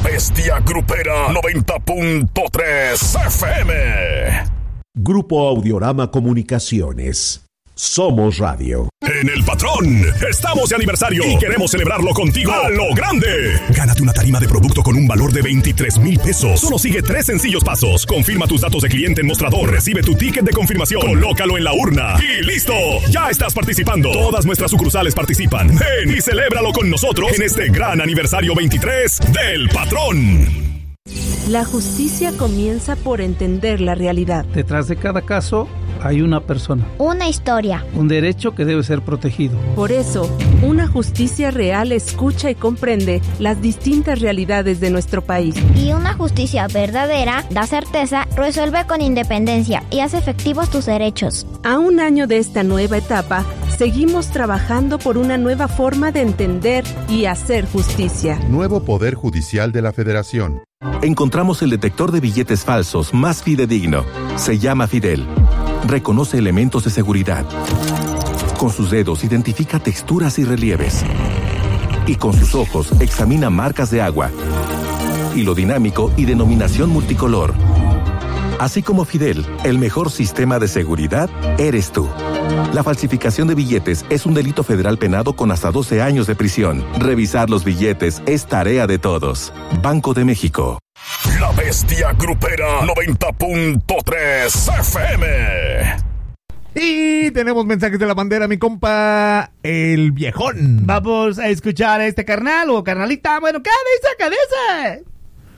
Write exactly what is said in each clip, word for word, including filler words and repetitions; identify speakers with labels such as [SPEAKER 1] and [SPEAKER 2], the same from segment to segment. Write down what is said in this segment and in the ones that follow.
[SPEAKER 1] Bestia Grupera noventa punto tres F M.
[SPEAKER 2] Grupo Audiorama Comunicaciones. Somos radio.
[SPEAKER 1] En El Patrón estamos de aniversario y queremos celebrarlo contigo a lo grande. Gánate una tarima de producto con un valor de veintitrés mil pesos. Solo sigue tres sencillos pasos. Confirma tus datos de cliente en mostrador. Recibe tu ticket de confirmación. Colócalo en la urna. Y listo. Ya estás participando. Todas nuestras sucursales participan. Ven y celébralo con nosotros en este gran aniversario veintitrés del Patrón.
[SPEAKER 3] La justicia comienza por entender la realidad.
[SPEAKER 4] Detrás de cada caso hay una persona.
[SPEAKER 5] Una historia.
[SPEAKER 4] Un derecho que debe ser protegido.
[SPEAKER 3] Por eso, una justicia real escucha y comprende las distintas realidades de nuestro país.
[SPEAKER 5] Y una justicia verdadera da certeza, resuelve con independencia y hace efectivos tus derechos.
[SPEAKER 3] A un año de esta nueva etapa, seguimos trabajando por una nueva forma de entender y hacer justicia.
[SPEAKER 6] Nuevo Poder Judicial de la Federación.
[SPEAKER 7] Encontramos el detector de billetes falsos más fidedigno. Se llama Fidel. Reconoce elementos de seguridad. Con sus dedos identifica texturas y relieves. Y con sus ojos examina marcas de agua, hilo dinámico y denominación multicolor. Así como Fidel, el mejor sistema de seguridad eres tú. La falsificación de billetes es un delito federal penado con hasta doce años de prisión. Revisar los billetes es tarea de todos. Banco de México.
[SPEAKER 1] La Bestia Grupera noventa punto tres F M.
[SPEAKER 8] Y tenemos mensajes de la bandera, mi compa, el viejón.
[SPEAKER 9] Vamos a escuchar a este carnal o carnalita. Bueno, ¿qué dice? ¿Qué dice?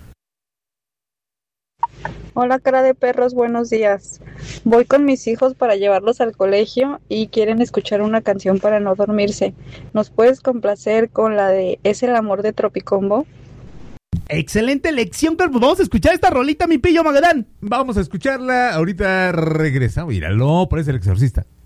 [SPEAKER 10] Hola, cara de perros, buenos días. Voy con mis hijos para llevarlos al colegio y quieren escuchar una canción para no dormirse. ¿Nos puedes complacer con la de Es el amor de Tropicombo?
[SPEAKER 9] Excelente elección, pero pues vamos a escuchar esta rolita, mi pillo Magadán.
[SPEAKER 8] Vamos a escucharla, ahorita regresamos. Míralo, parece el exorcista.